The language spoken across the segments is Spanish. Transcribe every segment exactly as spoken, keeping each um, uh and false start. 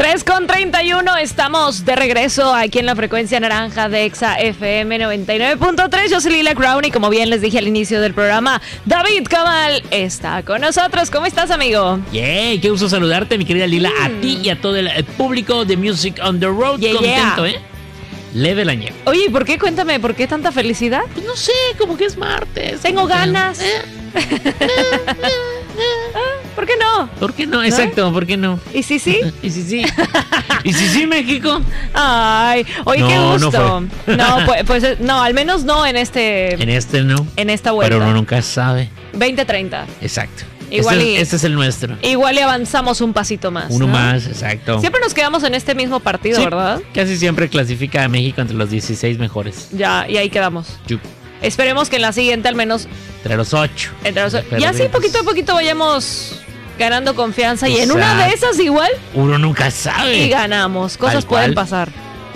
tres con treinta y uno, estamos de regreso aquí en la frecuencia naranja de Exa F M noventa y nueve punto tres. Yo soy Lila Crown y como bien les dije al inicio del programa, David Kamal está con nosotros. ¿Cómo estás, amigo? Yeah, qué gusto saludarte, mi querida Lila, mm. a ti y a todo el, el público de Music on the Road. Yeah, Contento, yeah. ¿eh? Leve el año. Oye, ¿por qué? Cuéntame, ¿por qué tanta felicidad? Pues no sé, como que es martes. Tengo ganas. Eh. ¿Por qué no? ¿Por qué no? Exacto, ¿por qué no? ¿Y si sí? ¿Y si sí? ¿Y si sí, México? Ay, oye, no, qué gusto. No, fue. no, pues, pues no, al menos no en este... En este no. En esta vuelta. Pero uno nunca sabe. veinte treinta. Exacto. Igual este, y, es, este es el nuestro. Igual y avanzamos un pasito más. Uno ¿no? más, exacto. Siempre nos quedamos en este mismo partido, sí, ¿verdad? Casi siempre clasifica a México entre los dieciséis mejores. Ya, y ahí quedamos. Yup. Esperemos que en la siguiente al menos... Entre los ocho. Entre los ocho. Y así poquito a poquito vayamos ganando confianza. Exacto. Y en una de esas igual... Uno nunca sabe. Y ganamos. Cosas Tal pueden cual. pasar.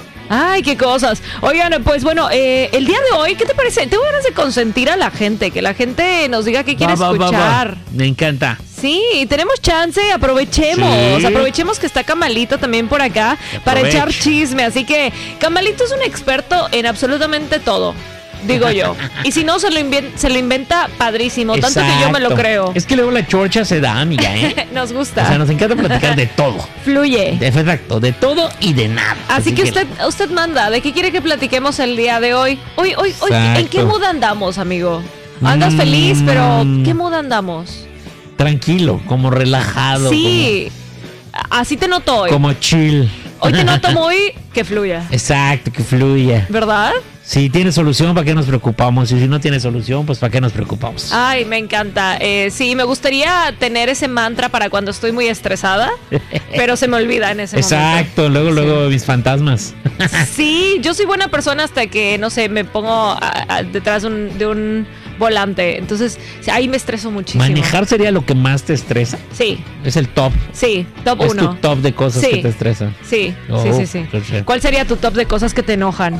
Ay, qué cosas. Oigan, pues bueno, eh, el día de hoy, ¿qué te parece? Tengo ganas de consentir a la gente, que la gente nos diga qué quiere va, va, escuchar. Va, va. Me encanta. Sí, tenemos chance, aprovechemos. Sí. Aprovechemos que está Camalito también por acá para echar chisme. Así que Camalito es un experto en absolutamente todo, digo yo. Y si no, se lo, inventa, se lo inventa padrísimo, Exacto. tanto que yo me lo creo. Es que luego la chorcha se da, amiga, ¿eh? Nos gusta. O sea, nos encanta platicar de todo. Fluye. De, exacto, de todo y de nada. Así, Así que usted, usted manda, ¿de qué quiere que platiquemos el día de hoy? Hoy, hoy, hoy, ¿en qué mood andamos, amigo? Andas mm, feliz, pero ¿qué mood andamos? Tranquilo, como relajado. Sí, como, así te noto hoy. Como chill. Hoy te noto muy que fluya. Exacto, que fluya. ¿Verdad? Si tiene solución, ¿para qué nos preocupamos? Y si no tiene solución, pues ¿para qué nos preocupamos? Ay, me encanta. Eh, sí, me gustaría tener ese mantra para cuando estoy muy estresada, pero se me olvida en ese Exacto, momento. luego, sí. luego mis fantasmas. Sí, yo soy buena persona hasta que, no sé, me pongo a, a, detrás de un, de un volante. Entonces, ahí me estreso muchísimo. ¿Manejar sería lo que más te estresa? Sí. Es el top. Sí, top es uno. Es tu top de cosas sí. que te estresan. Sí, oh, sí, sí, sí. Perfecto. ¿Cuál sería tu top de cosas que te enojan?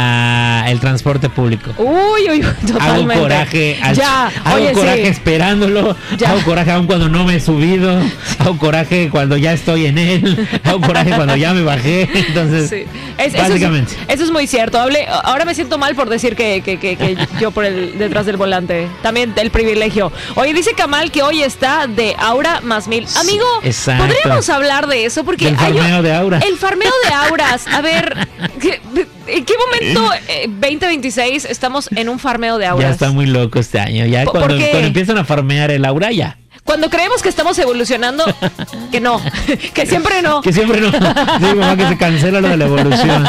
Ah, el transporte público. Uy, uy, totalmente. Hago coraje. Al, ya, hago oye, coraje sí. esperándolo. Ya. Hago coraje aún cuando no me he subido. Hago coraje cuando ya estoy en él. Hago coraje cuando ya me bajé. Entonces, sí. es, básicamente. Eso es, eso es muy cierto. Hable, ahora me siento mal por decir que, que, que, que yo por el detrás del volante. También el privilegio. Oye, dice Kamal que hoy está de Aura más mil. Amigo, exacto. ¿podríamos hablar de eso? Porque el farmeo de Aura. El farmeo de Auras. A ver, ¿qué, ¿en qué momento eh, veinte veintiséis estamos en un farmeo de Auras? Ya está muy loco este año. Ya cuando, cuando empiezan a farmear el Aura, ya. Cuando creemos que estamos evolucionando, que no, que siempre no. Que siempre no. Sí, mamá, que se cancela lo de la evolución.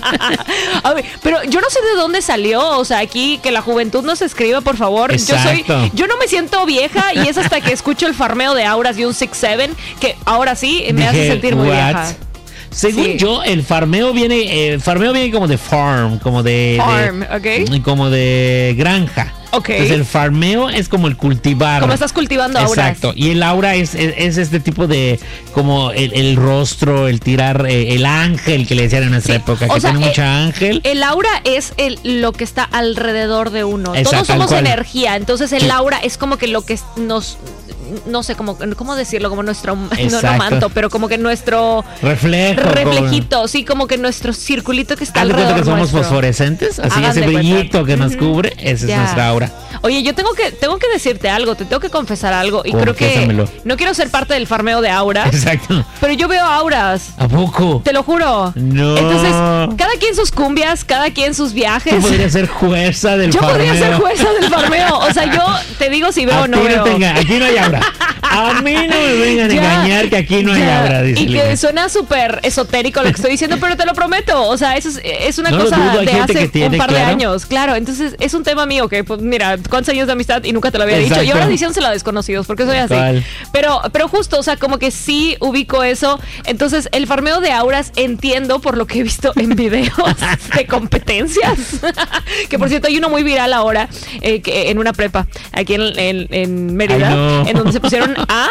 A ver, pero yo no sé de dónde salió, o sea, aquí que la juventud nos escriba, por favor. Exacto. Yo soy, yo no me siento vieja y es hasta que escucho el farmeo de Auras y un seis siete que ahora sí me Dije, hace sentir muy what? vieja. Según sí. yo, el farmeo viene, el farmeo viene como de farm, como de, farm, de ok, como de granja. Ok. Entonces el farmeo es como el cultivar. Como estás cultivando auras. Exacto. Y el aura es, es, es este tipo de, como el, el rostro, el tirar, eh, el ángel que le decían en nuestra sí. época, que o sea, tiene mucha el, ángel. El aura es el, lo que está alrededor de uno. Exacto, todos somos energía, entonces el sí. aura es como que lo que nos... no sé cómo, cómo decirlo, como nuestro, no, no manto, pero como que nuestro reflejo, reflejito, como... sí, como que nuestro circulito que está Haz de alrededor cuenta que somos nuestro. Fosforescentes, así Hagan ese brillito cuenta. que nos cubre, esa ya. es nuestra aura. Oye, yo tengo que tengo que decirte algo, te tengo que confesar algo y creo que no quiero ser parte del farmeo de auras. Exacto. Pero yo veo auras. ¿A poco? Te lo juro. No. Entonces, cada quien sus cumbias, cada quien sus viajes. Tú podrías ser jueza del yo farmeo. Yo podría ser jueza del farmeo. O sea, yo te digo si veo o no veo. No tenga, aquí no hay aura. A mí no me vengan a engañar que aquí no ya. hay aura, dice. Y que Lina. suena súper esotérico lo que estoy diciendo, pero te lo prometo. O sea, eso es, es una no cosa dudo, de hace tiene, un par claro. de años. Claro, entonces es un tema mío que, pues, mira, cuántos años de amistad y nunca te lo había Exacto. dicho. Y ahora diciéndoselo a desconocidos, porque soy así. ¿Cuál? Pero, pero justo, o sea, como que sí ubico eso. Entonces, el farmeo de auras entiendo por lo que he visto en videos de competencias. Que por cierto, hay uno muy viral ahora, eh, que en una prepa, aquí en, en, en Mérida, Ay, no. en donde se pusieron a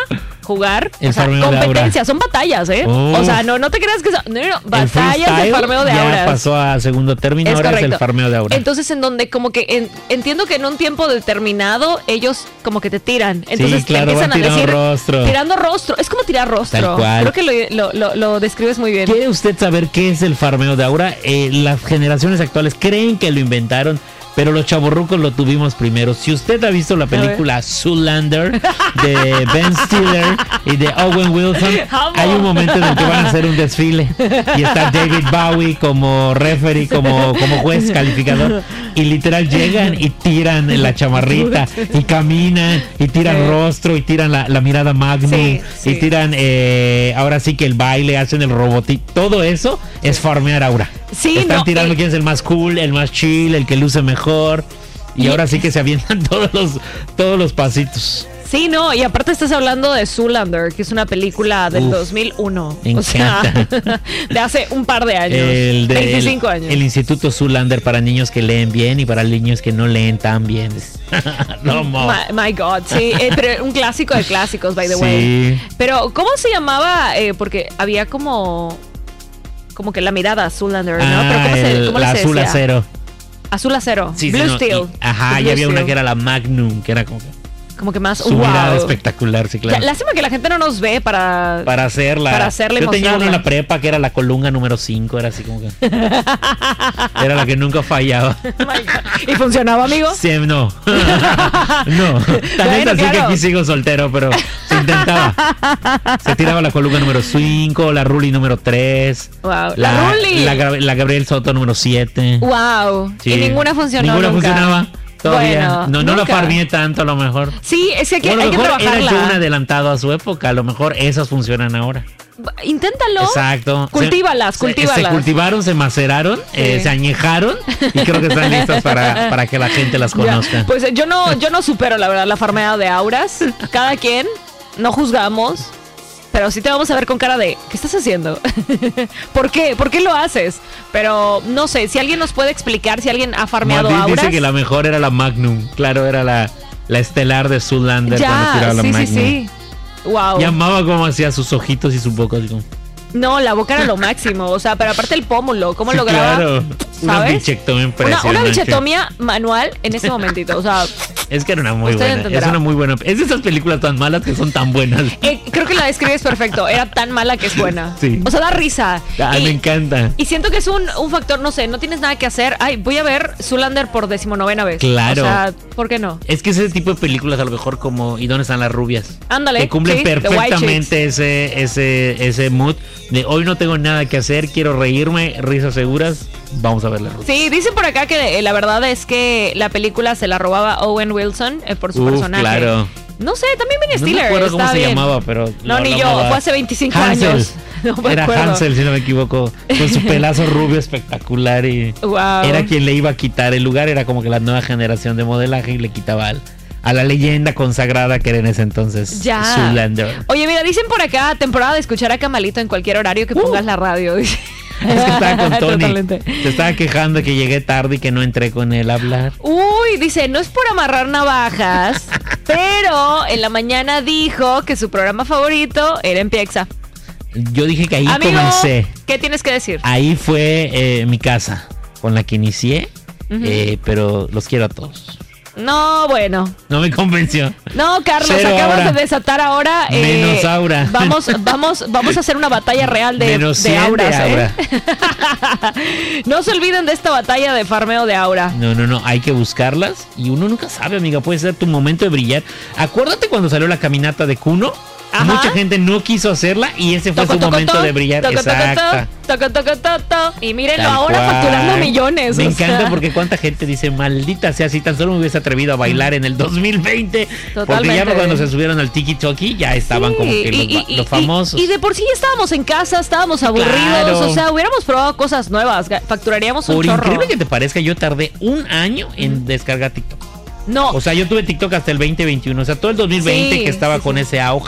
jugar. El o sea, farmeo de competencia, Aura. son batallas, ¿eh? Uf. O sea, no, no te creas que son. No, no, El batallas de farmeo de ya auras. pasó a segundo término, Es ahora correcto. es el farmeo de aura. Entonces, en donde como que en- entiendo que en un tiempo determinado ellos como que te tiran. Entonces Sí, claro, te empiezan van a tirando decir. rostro. Tirando rostro. Es como tirar rostro. Tal cual. Creo que lo, lo, lo, lo describes muy bien. ¿Quiere usted saber qué es el farmeo de aura? Eh, las generaciones actuales creen que lo inventaron, pero los chavorrucos lo tuvimos primero. Si usted ha visto la película Zoolander de Ben Stiller y de Owen Wilson, Amo. hay un momento en el que van a hacer un desfile y está David Bowie como referee, como, como juez calificador, y literal llegan y tiran la chamarrita y caminan y tiran Sí. rostro y tiran la, la mirada magnum Sí, sí. y tiran eh, ahora sí que el baile, hacen el robotito, todo eso es farmear aura. Sí, Están no, tirando y- quién es el más cool, el más chill, el que luce mejor. Y, Y- ahora sí que se avientan todos los, todos los pasitos. Sí, no, y aparte estás hablando de Zoolander, que es una película del Uf, dos mil uno. me O sea, encanta. de hace un par de años. El, de- veinticinco el- años. el Instituto Zoolander para niños que leen bien y para niños que no leen tan bien. No, mo. My, my God, sí, eh, pero un clásico de clásicos, by the Sí. way. Pero, ¿cómo se llamaba? Eh, porque había como, como que la mirada Zoolander, ¿no? Ah, pero ¿cómo, se, el- cómo la se azul decía? acero. Azul acero. Sí, sí, Blue no, Steel. y- ajá, The y Blue había una Steel. que era la Magnum, que era como que Como que más, su wow. mirada espectacular, sí, claro. Ya, lástima que la gente no nos ve para... Para hacerla. Para hacerla y Yo tenía uno en mostrarla. la prepa que era la colunga número cinco, era así como que. Era la que nunca fallaba. Oh my God. ¿Y funcionaba, amigo? Sí, no. No. Tan Bueno, es así claro. que aquí sigo soltero, pero se intentaba. Se tiraba la colunga número cinco, la Ruli número tres. Wow. La Ruli. La, Gab- la Gabriel Soto número siete. Wow. Sí. Y ninguna funcionó Ninguna nunca. funcionaba. Todavía. Bueno, no, no la nunca. farmeé tanto a lo mejor. Sí, es que aquí O a lo hay que mejor era trabajarla. yo un adelantado a su época. A lo mejor esas funcionan ahora. Inténtalo. Exacto. Cultívalas, Se- cultívalas. Se, se cultivaron, se maceraron, eh, Sí. se añejaron y creo que están listas para, para que la gente las Ya, conozca. pues yo no, yo no supero la verdad la farmeada de auras. Cada quien, no juzgamos, pero sí te vamos a ver con cara de ¿qué estás haciendo? ¿Por qué? ¿Por qué lo haces? Pero no sé, si alguien nos puede explicar, si alguien ha farmeado Madrid auras. dice que la mejor era la Magnum. Claro, era la, la estelar de Zoolander cuando Ya, tiraba la sí, sí, Magnum. sí. Wow. Y amaba cómo hacía sus ojitos y su boca. Así como- No, la boca era lo máximo. O sea, pero aparte el pómulo, ¿cómo Sí, lograba? claro. Una ¿Sabes? bichectomía Una, impresionante. una bichetomía manual en ese momentito. O sea, Es que era una muy Usted buena. entenderá. Es una muy buena. Es de esas películas tan malas que son tan buenas. eh, creo que la describes perfecto. Era tan mala que es buena. Sí. O sea, da risa. Ay, y, me encanta. y siento que es un, un factor, no sé, no tienes nada que hacer. Ay, voy a ver Zoolander por decimonovena vez. Claro. O sea, ¿por qué no? Es que ese tipo de películas a lo mejor como ¿Y dónde están las rubias? Ándale. Que cumplen sí, The White perfectamente ese, ese, ese mood de hoy no tengo nada que hacer, quiero reírme, risas seguras, vamos a ver la rubias. Sí, dicen por acá que eh, la verdad es que la película se la robaba Owen Wilson eh, por su Uf, personaje. claro. No sé, también Ben No Stiller. me acuerdo cómo está se bien. llamaba, pero No, lo- ni lo yo, amaba. fue hace veinticinco Hansel. años. No me Era acuerdo. Hansel, si no me equivoco, con su pelazo rubio espectacular y Wow. era quien le iba a quitar el lugar, era como que la nueva generación de modelaje y le quitaba al, a la leyenda consagrada que era en ese entonces Ya. Zoolander. Oye, mira, dicen por acá, temporada de escuchar a Camalito en cualquier horario que pongas la radio. dice. Es que estaba con Tony. Totalmente. Se estaba quejando de que llegué tarde y que no entré con él a hablar. Uy, dice, no es por amarrar navajas, pero en la mañana dijo que su programa favorito era En Piexa. Yo dije que ahí Amigo, comencé. ¿qué tienes que decir? Ahí fue eh, mi casa con la que inicié, eh, pero los quiero a todos. No, bueno. No me convenció. No, Carlos, Cero acabas aura. de desatar ahora. eh, Menos aura. Vamos, vamos, vamos a hacer una batalla real de, Menos de cien de auras, ¿eh? aura. No se olviden de esta batalla de farmeo de aura. No, no, no, hay que buscarlas y uno nunca sabe, amiga, puede ser tu momento de brillar. Acuérdate cuando salió la caminata de Kuno, Ajá. mucha gente no quiso hacerla y ese fue Toco, su toco, momento to, de brillar. toco, toco, Exacta. to, toco, toco, to, to. Y mírenlo Tal ahora cual. facturando millones. Me o encanta sea. porque cuánta gente dice, maldita sea, si tan solo me hubiese atrevido a bailar en el dos mil veinte. Porque Totalmente. ya cuando se subieron al Tiki Toki ya estaban Sí, como que los, y- y- los y- famosos. Y, de por sí ya estábamos en casa, estábamos aburridos. Claro. O sea, hubiéramos probado cosas nuevas. ga- Facturaríamos un Por chorro. increíble que te parezca, yo tardé un año en descargar TikTok. No, O sea, yo tuve TikTok hasta el veinte veintiuno. O sea, todo el dos mil veinte Sí, que estaba sí, con sí. ese auge,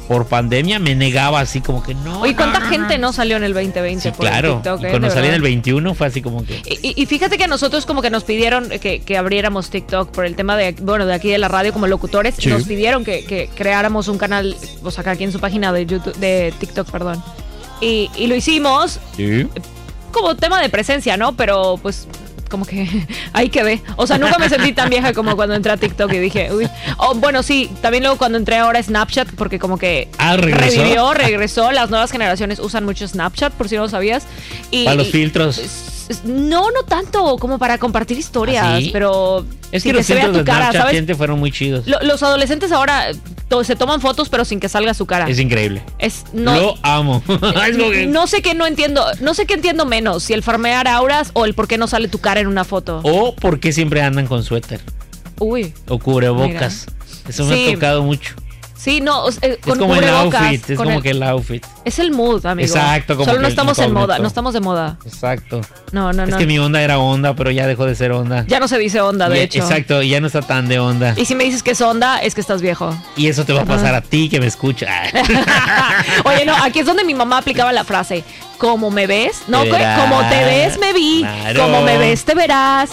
por pandemia me negaba así como que no. Oye, ¿cuánta no, gente no no salió en el veinte veinte? Sí, por claro. TikTok, Y eh, cuando de salí en verdad. el veintiuno fue así como que... Y, y fíjate que a nosotros como que nos pidieron que, que abriéramos TikTok por el tema de, bueno, de aquí de la radio como locutores. Sí. Nos pidieron que, que creáramos un canal, o sea, aquí en su página de YouTube, de TikTok, perdón. Y, y lo hicimos Sí. como tema de presencia, ¿no? Pero pues como que ahí quedé. O sea, nunca me sentí tan vieja como cuando entré a TikTok y dije, uy. Oh, bueno, sí, también luego cuando entré ahora a Snapchat, porque como que Ah, ¿regresó? revivió, regresó. Las nuevas generaciones usan mucho Snapchat, por si no lo sabías. Y, Para los y- filtros. no, no tanto como para compartir historias, ¿Ah, sí? pero Es sin que los se vea filtros tu de cara, Snapchat ¿sabes? siempre fueron muy chidos. Lo- los adolescentes ahora to- se toman fotos pero sin que salga su cara. Es increíble. Es no, Lo amo. Es como que- no sé qué no entiendo, no sé qué entiendo menos, si el farmear auras o el por qué no sale tu cara en una foto. O por qué siempre andan con suéter. Uy, O cubrebocas. Eso me Sí. ha tocado mucho. sí, no, o sea, Es con como el cubrebocas, outfit. Es con como el- que el outfit. es el mood, amigo. Exacto, como Solo que no el estamos en incógnito. moda, no estamos de moda. Exacto. No, no, Es no. que mi onda era onda, pero ya dejó de ser onda. Ya no se dice onda, de Y- hecho. Exacto, y ya no está tan de onda. Y si me dices que es onda, es que estás viejo. Y eso te va a pasar a ti que me escucha. Oye, no, aquí es donde mi mamá aplicaba la frase, ¿cómo me ves? No, Te ¿qué? verás. Como te ves, me vi. Claro. Como me ves, te verás.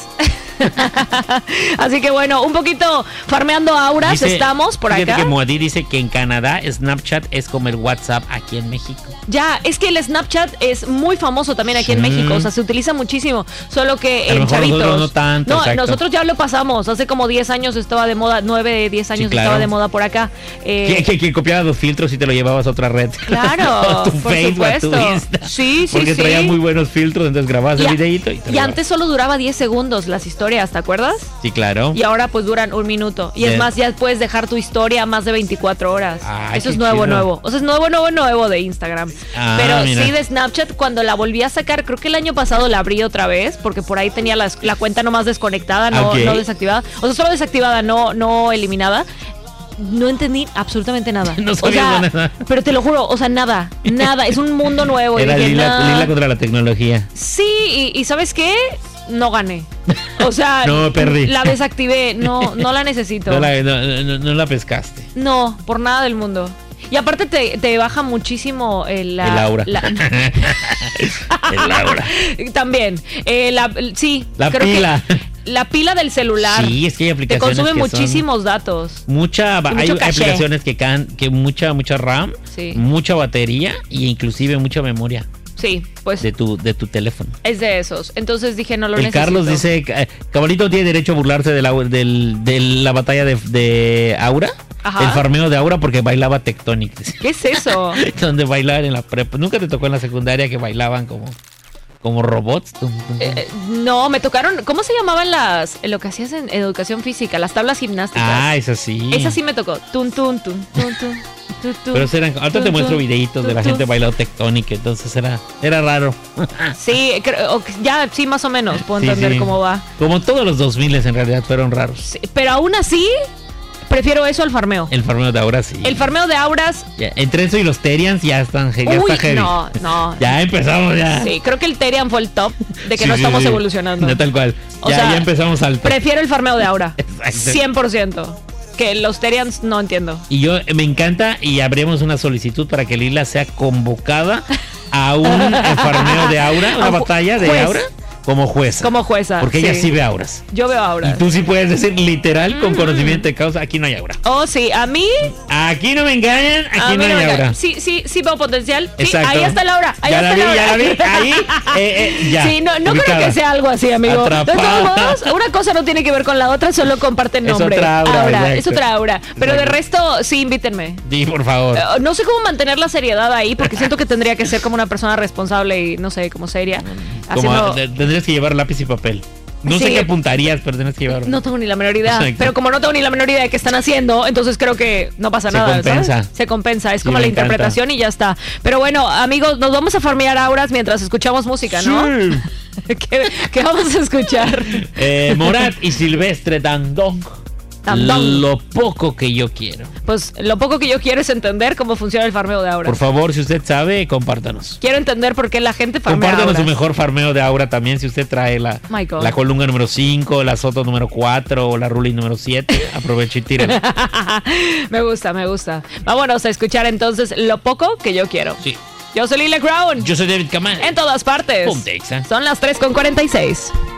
Así que bueno, un poquito farmeando auras Dice- estamos por fíjate acá. que Moadí dice que en Canadá Snapchat es como el WhatsApp aquí en México. Ya, es que el Snapchat es muy famoso también aquí en Sí. México, o sea, se utiliza muchísimo, solo que A lo en mejor chavitos. nosotros no tanto, exacto. nosotros ya lo pasamos, hace como diez años estaba de moda, nueve, diez años claro. estaba de moda por acá. Eh, Que, que, que copiaba los filtros y te lo llevabas a otra red. Claro, A tu por Facebook, a tu supuesto. Insta. Sí, sí, Porque sí. traía muy buenos filtros, entonces grababas Y el a- videíto y te lo Y antes solo duraba diez segundos las historias, ¿te acuerdas? llevabas. Sí, claro. Y ahora pues duran un minuto. Y Bien. es más, ya puedes dejar tu historia más de veinticuatro horas. Ay, Eso qué es nuevo, chido. nuevo. O sea, es nuevo, nuevo, nuevo de Instagram. Ah, Pero mira. sí de Snapchat, cuando la volví a sacar, creo que el año pasado la abrí otra vez, porque por ahí tenía la, la cuenta nomás desconectada, no, Ok. no desactivada. O sea, solo desactivada, no, no eliminada. No entendí absolutamente nada. No o sabías sea, nada. pero te lo juro, o sea, nada, nada. Es un mundo nuevo. Y Era dije, Lila, "Nah". Lila contra la tecnología. Sí, y, y ¿sabes qué? No gané. O sea, No, perdí. la desactivé. No, no la necesito. No la, no, no- no la pescaste. No, por nada del mundo. Y aparte te, te baja muchísimo el, la, El aura. la- El aura. También. Eh, la, sí. La creo que pila. la pila del celular. Sí, es que hay Te aplicaciones consume que son muchísimos datos. mucha ba- Y hay mucho caché. aplicaciones que can, que mucha mucha RAM, Sí. mucha batería y inclusive mucha memoria Sí, pues de tu de tu teléfono. es de esos. Entonces dije, no lo El necesito. Carlos dice, eh, Cabalito tiene derecho a burlarse de la, del, de la batalla de, de Aura, Ajá. el farmeo de Aura porque bailaba Tectonic. ¿Qué es eso? Donde bailaban en la prepa. ¿Nunca te tocó en la secundaria que bailaban como, como robots? Tum, tum, tum. Eh, no, me tocaron. ¿Cómo se llamaban las. Lo que hacías en educación física? Las tablas gimnásticas. Ah, es así. Esa sí me tocó. Tun, tun, tun, tun, tun, tun, tun. Pero eran, ahorita te Tun, muestro tun, videitos de tun, la tun. gente bailando Tectonic, entonces era, era raro. Sí, creo- o- ya sí, más o menos puedo Sí, entender sí. cómo va. Como todos los dos mil en realidad fueron raros. Sí, pero aún así, prefiero eso al farmeo. El farmeo de Aura sí. El farmeo de auras. Ya, entre eso y los Terians ya están ya Uy, está heavy. no, no. Ya empezamos ya. Sí, creo que el Terian fue el top de que Sí, no sí, estamos sí. evolucionando. No, tal cual. O ya, sea, ya empezamos alto. Prefiero el farmeo de aura. Exacto. cien por ciento. Que los Terians no entiendo. Y yo eh, me encanta y abrimos una solicitud para que Lila sea convocada a un eh, farmeo de Aura, una A ju- batalla de juez. Aura como jueza. Como jueza. Porque ella sí ve auras. Yo veo Y auras. tú sí puedes decir literal con Mm. conocimiento de causa, aquí no hay aura. Oh, sí, a mí. Aquí no me engañan, a aquí mí no me hay encanta. aura. Sí, sí, sí veo potencial. Sí, Exacto. ahí está la aura. Ahí Ya está la vi, aura. ya la vi. Ahí, eh, eh, ya. Sí, no, no creo ubicada. que sea algo así, amigo. De Atrapada. todos modos, una cosa no tiene que ver con la otra, solo comparten Es nombre. otra aura, es exacto. otra aura. Pero de Exacto. resto, sí, invítenme. Sí, por favor. Eh, No sé cómo mantener la seriedad ahí, porque siento que tendría que ser como una persona responsable y, no sé, como seria. Como Haciendo... te- tendrías que llevar lápiz y papel. No sé Sí. qué apuntarías, pero tendrías que llevar. No tengo ni la menor idea. Exacto. Pero como no tengo ni la menor idea de qué están haciendo, entonces creo que no pasa Se nada. compensa. ¿sabes? Se compensa. Es Sí, como me la encanta. interpretación y ya está. Pero bueno, amigos, nos vamos a farmear auras mientras escuchamos música, ¿no? Sí. ¿Qué, qué vamos a escuchar? Eh, Morat y Silvestre Dangond. Andón. Lo poco que yo quiero. Pues lo poco que yo quiero es entender cómo funciona el farmeo de auras. Por favor, si usted sabe, compártanos. Quiero entender por qué la gente farmea Compártanos auras. su mejor farmeo de aura también, si usted trae la, My God. la colunga número cinco, la soto número cuatro o la ruli número siete. Aproveche y tírela. Me gusta, me gusta. Vámonos a escuchar entonces lo poco que yo quiero. Sí. Yo soy Lila Crown. Yo soy David Kamal. En todas partes. Ponte Exa. Son las tres con cuarenta y seis.